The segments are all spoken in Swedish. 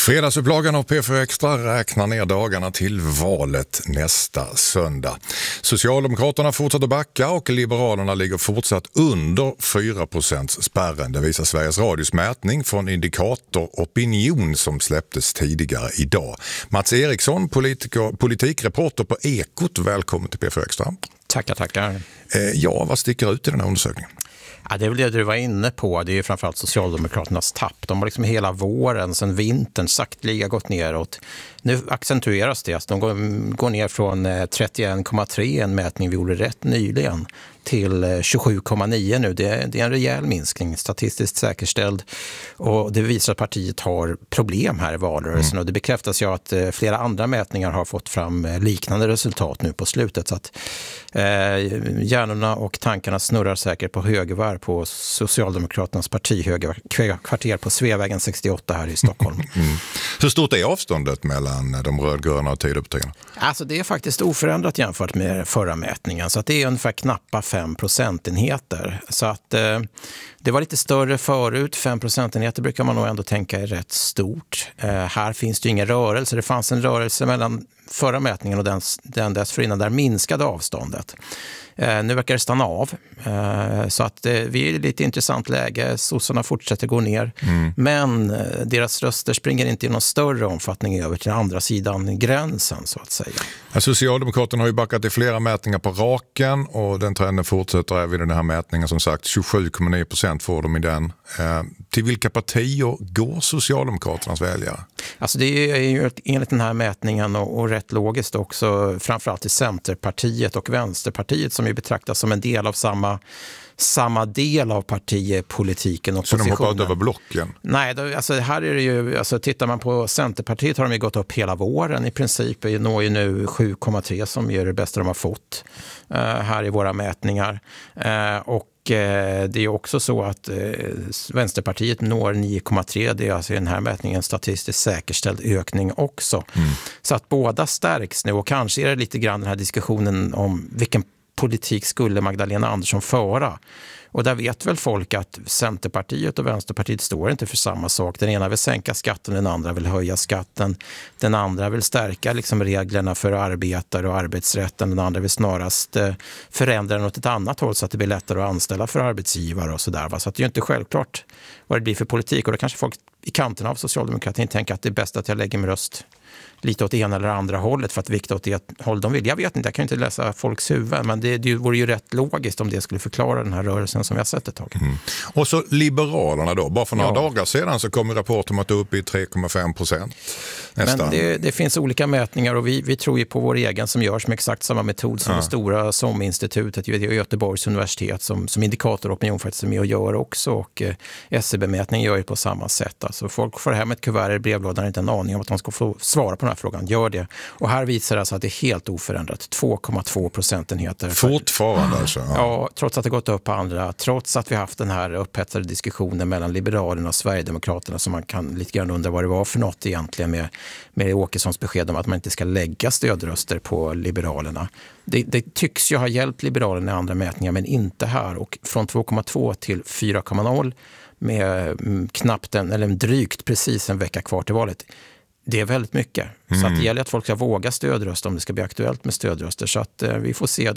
Fredagsupplagan av P4 Extra räknar ner dagarna till valet nästa söndag. Socialdemokraterna fortsätter backa och Liberalerna ligger fortsatt under 4% spärren. Det visar Sveriges Radios mätning från Indikator Opinion som släpptes tidigare idag. Mats Eriksson, politikreporter på Ekot, välkommen till P4 Extra. Tackar. Ja, vad sticker ut i den här undersökningen? Ja, det är väl det du var inne på. Det är ju framförallt Socialdemokraternas tapp. De har liksom hela våren, sedan vintern, sakteliga gått neråt. Nu accentueras det. Alltså de går ner från 31,3, en mätning vi gjorde rätt nyligen, till 27,9 nu. Det är en rejäl minskning, statistiskt säkerställd. Och det visar att partiet har problem här i valrörelsen. Och det bekräftas ju att flera andra mätningar har fått fram liknande resultat nu på slutet. Så att hjärnorna och tankarna snurrar säkert på högervarv på Socialdemokraternas partihögerkvarter på Sveavägen 68 här i Stockholm. Hur stort är avståndet mellan de rödgröna och Tidöpartierna? Alltså det är faktiskt oförändrat jämfört med förra mätningen, så att det är ungefär knappa 5 procentenheter. Så att det var lite större förut, 5 procentenheter brukar man nog ändå tänka är rätt stort. Här finns det ju ingen rörelse, det fanns en rörelse mellan förra mätningen och den dessförinnan, där minskade avståndet. Nu verkar det stanna av, så att vi är i lite intressant läge. Sossarna fortsätter gå ner, men deras röster springer inte i någon större omfattning över till andra sidan gränsen, så att säga. Socialdemokraterna har ju backat i flera mätningar på raken och den trenden fortsätter även i den här mätningen. Som sagt, 27,9% får de i den. Till vilka partier går Socialdemokraternas väljare? Alltså det är ju enligt den här mätningen och rätt logiskt också framförallt till Centerpartiet och Vänsterpartiet, som ju betraktas som en del av samma del av partipolitiken och så positionen. Så de hoppar ut över blocken? Nej, alltså här är det ju, alltså tittar man på Centerpartiet har de ju gått upp hela våren i princip. Vi når ju nu 7,3 som är det bästa de har fått här i våra mätningar. Och det är också så att Vänsterpartiet når 9,3. Det är alltså i den här mätningen statistiskt säkerställd ökning också. Så att båda stärks nu, och kanske är det lite grann den här diskussionen om vilken politik skulle Magdalena Andersson föra. Och där vet väl folk att Centerpartiet och Vänsterpartiet står inte för samma sak. Den ena vill sänka skatten, den andra vill höja skatten. Den andra vill stärka liksom reglerna för arbetare och arbetsrätten. Den andra vill snarast förändra den åt ett annat håll så att det blir lättare att anställa för arbetsgivare och sådär. Så att det är ju inte självklart vad det blir för politik. Och då kanske folk i kanten av socialdemokratin tänker att det är bäst att jag lägger min röst lite åt ena eller andra hållet för att vikta åt det håll de vill. Jag vet inte, jag kan inte läsa folks huvud, men det vore ju rätt logiskt om det skulle förklara den här rörelsen som vi har sett ett tag. Och så Liberalerna då, bara för några dagar sedan så kom en rapport om att det är uppe i 3,5%. Men det finns olika mätningar och vi tror ju på vår egen som görs med exakt samma metod som det stora SOM-institutet vid Göteborgs universitet som Indikator Opinion faktiskt är med och gör också, och SCB-mätning gör ju på samma sätt. Alltså folk får hem ett kuvert i brevlådan, inte en aning om att de ska få svara på den här frågan. Gör det. Och här visar det alltså att det är helt oförändrat. 2,2 procentenheter. Fortfarande alltså? Ja, trots att det gått upp på andra. Trots att vi haft den här upphetsade diskussionen mellan Liberalerna och Sverigedemokraterna, som man kan lite grann undra vad det var för något egentligen med Åkessons besked om att man inte ska lägga stödröster på Liberalerna. Det tycks ju ha hjälpt Liberalerna i andra mätningar, men inte här. Och från 2,2 till 4,0 med knappt drygt precis en vecka kvar till valet. Det är väldigt mycket. Så att det gäller att folk ska våga stödrösta om det ska bli aktuellt med stödröster. Så att vi får se.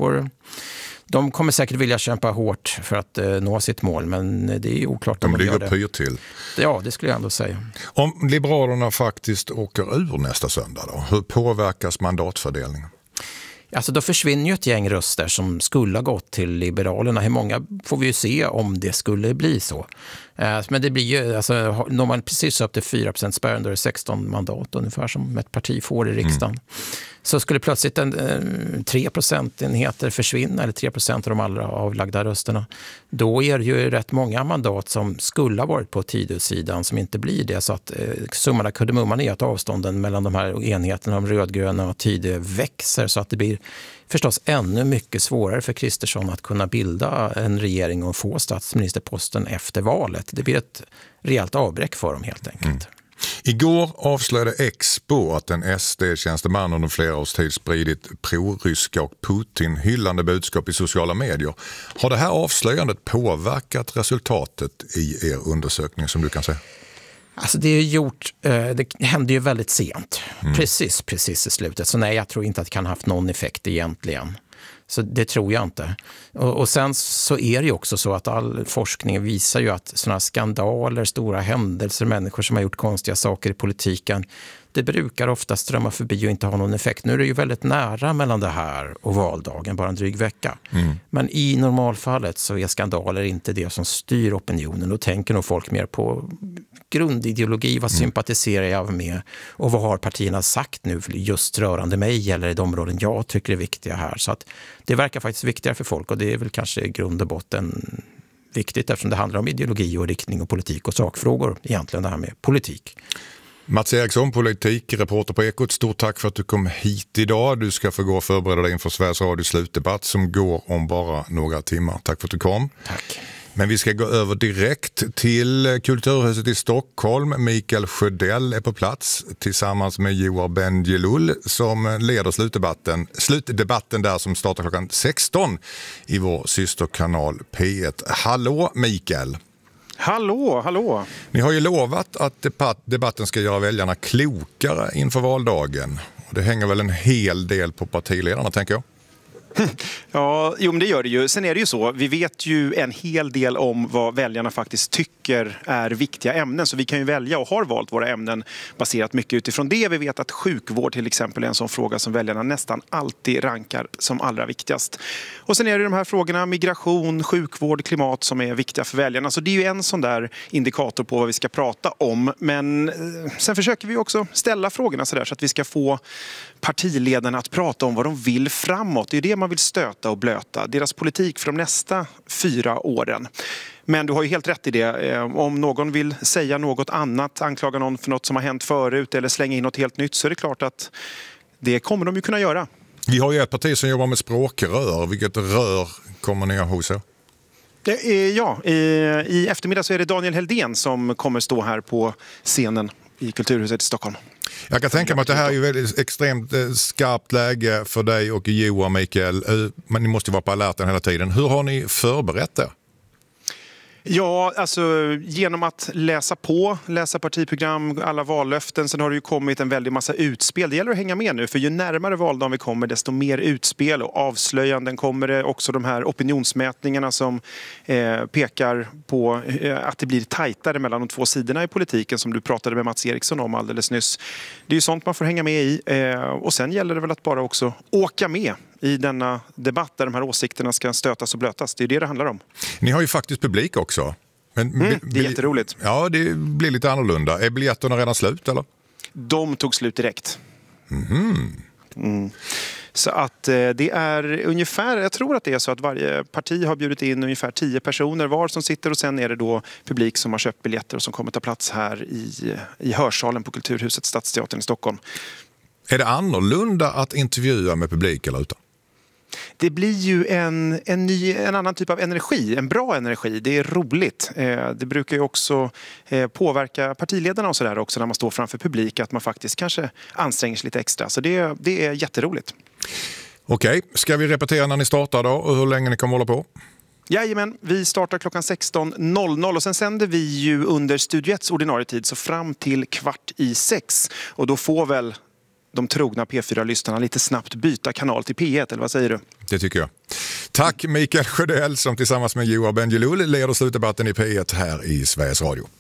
De kommer säkert vilja kämpa hårt för att nå sitt mål, men det är oklart om de ligger pyr till. Ja, det skulle jag ändå säga. Om Liberalerna faktiskt åker ur nästa söndag då, hur påverkas mandatfördelningen? Alltså då försvinner ju ett gäng röster som skulle ha gått till Liberalerna. Hur många får vi ju se om det skulle bli så. Men det blir ju, alltså, når man precis upp till 4% spärren, då är det 16 mandat ungefär som ett parti får i riksdagen. Så skulle plötsligt 3 procentenheter försvinna, eller 3% av de allra avlagda rösterna. Då är det ju rätt många mandat som skulle ha varit på Tidösidan som inte blir det. Så att summan av kardemumman är att avstånden mellan de här enheterna, de rödgröna och Tidö, växer, så att det blir förstås ännu mycket svårare för Kristersson att kunna bilda en regering och få statsministerposten efter valet. Det blir ett rejält avbräck för dem helt enkelt. Igår avslöjade Expo att en SD-tjänsteman under flera års tid spridit pro-ryska och Putin-hyllande budskap i sociala medier. Har det här avslöjandet påverkat resultatet i er undersökning som du kan säga? Alltså det hände ju väldigt sent, precis i slutet. Så nej, jag tror inte att det kan ha haft någon effekt egentligen. Så det tror jag inte. Och sen så är det ju också så att all forskning visar ju att sådana skandaler, stora händelser, människor som har gjort konstiga saker i politiken, det brukar ofta strömma förbi och inte ha någon effekt. Nu är det ju väldigt nära mellan det här och valdagen, bara en dryg vecka. Men i normalfallet så är skandaler inte det som styr opinionen. Då tänker nog folk mer på grundideologi, vad sympatiserar jag med och vad har partierna sagt nu just rörande mig eller i de områden jag tycker är viktiga här. Så att det verkar faktiskt viktigare för folk och det är väl kanske i grund och botten viktigt eftersom det handlar om ideologi och riktning och politik och sakfrågor, egentligen det här med politik. Mats Eriksson, politikreporter på Ekot. Stort tack för att du kom hit idag. Du ska få gå och förbereda dig inför Sveriges Radios slutdebatt som går om bara några timmar. Tack för att du kom. Tack. Men vi ska gå över direkt till Kulturhuset i Stockholm. Mikael Sjödell är på plats tillsammans med Joar Bendjelloul som leder slutdebatten där som startar klockan 16 i vår systerkanal P1. Hallå Mikael! Hallå! Ni har ju lovat att debatten ska göra väljarna klokare inför valdagen. Och det hänger väl en hel del på partiledarna, tänker jag. Ja, men det gör det ju. Sen är det ju så, vi vet ju en hel del om vad väljarna faktiskt tycker är viktiga ämnen. Så vi kan ju välja och har valt våra ämnen baserat mycket utifrån det. Vi vet att sjukvård till exempel är en sån fråga som väljarna nästan alltid rankar som allra viktigast. Och sen är det de här frågorna migration, sjukvård, klimat som är viktiga för väljarna. Så det är ju en sån där indikator på vad vi ska prata om. Men sen försöker vi också ställa frågorna så där så att vi ska få partiledarna att prata om vad de vill framåt. Det är det man vill stöta och blöta. Deras politik för de nästa 4 åren. Men du har ju helt rätt i det. Om någon vill säga något annat, anklaga någon för något som har hänt förut eller slänga in något helt nytt så är det klart att det kommer de ju kunna göra. Vi har ju ett parti som jobbar med språkrör. Vilket rör kommer ni ha hos er? Ja, i eftermiddag så är det Daniel Heldén som kommer stå här på scenen i Kulturhuset i Stockholm. Jag kan tänka mig att det här är ju väldigt extremt skarpt läge för dig och Joar, Mikael. Men ni måste vara på alerten hela tiden. Hur har ni förberett det? Ja, alltså genom att läsa partiprogram, alla vallöften. Sen har det ju kommit en väldig massa utspel. Det gäller att hänga med nu, för ju närmare valdagen vi kommer desto mer utspel och avslöjanden kommer det. Också de här opinionsmätningarna som pekar på att det blir tajtare mellan de två sidorna i politiken som du pratade med Mats Eriksson om alldeles nyss. Det är ju sånt man får hänga med i och sen gäller det väl att bara också åka med i denna debatt där de här åsikterna ska stötas och blötas. Det är det handlar om. Ni har ju faktiskt publik också. Men det är jätteroligt. Ja, det blir lite annorlunda. Är biljetterna redan slut eller? De tog slut direkt. Så att det är ungefär, jag tror att det är så att varje parti har bjudit in ungefär 10 personer var som sitter och sen är det då publik som har köpt biljetter och som kommer ta plats här i hörsalen på Kulturhuset Stadsteatern i Stockholm. Är det annorlunda att intervjua med publik eller utan? Det blir ju en annan typ av energi, en bra energi. Det är roligt. Det brukar ju också påverka partiledarna och sådär också när man står framför publik att man faktiskt kanske anstränger sig lite extra. Så det är jätteroligt. Okej, ska vi repetera när ni startar då och hur länge ni kommer hålla på? Jajamän, vi startar klockan 16.00 och sen sänder vi ju under Studio 1:s ordinarie tid så fram till 5:15. Och då får väl de trogna P4-lyssnarna lite snabbt byta kanal till P1, eller vad säger du? Det tycker jag. Tack Mikael Sjödell som tillsammans med Joar Bendjelloul leder slutdebatten i P1 här i Sveriges Radio.